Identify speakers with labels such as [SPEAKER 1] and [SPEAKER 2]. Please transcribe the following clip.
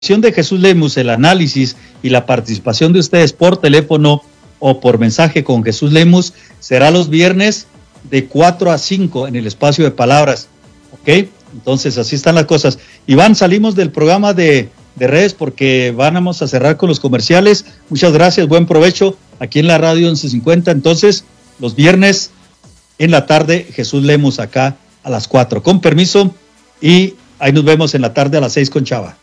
[SPEAKER 1] de Jesús Lemus, el análisis y la participación de ustedes por teléfono o por mensaje con Jesús Lemus será los viernes de 4 a 5 en el espacio de palabras, ¿ok? Entonces así están las cosas. Iván, salimos del programa de redes porque vamos a cerrar con los comerciales. Muchas gracias, buen provecho aquí en la radio 1150. Entonces, los viernes en la tarde, Jesús Lemus acá a las 4. Con permiso, y ahí nos vemos en la tarde a las 6 con Chava.